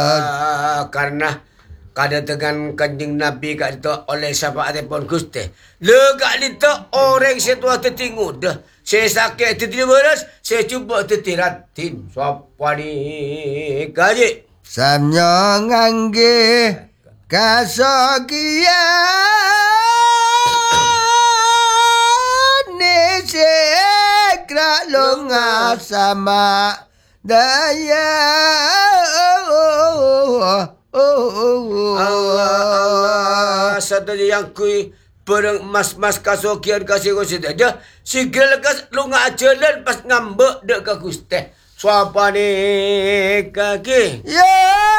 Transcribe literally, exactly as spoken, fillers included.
Uh, karena kada dengan kanjeng Nabi kat itu oleh syafaat pun Gusti. Lega itu orang setua tertinggu dah. Saya sakit tertidur beras, saya cuba tertiratin. Siapa ni kaji? Samnya ngangge kasogian ni sekra lunga sama daya. Allah satu yang kui perang mas-mas kasokian kasih ko sida dia sigel lekas lunga jalan pas ngambek dek ka Gusti. Siapa ni kaki? Ya